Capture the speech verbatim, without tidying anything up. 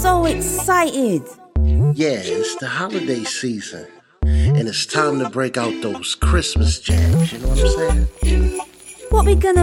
so excited. Yeah, it's the holiday season. And it's time to break out those Christmas jams, you know what I'm saying? What we gonna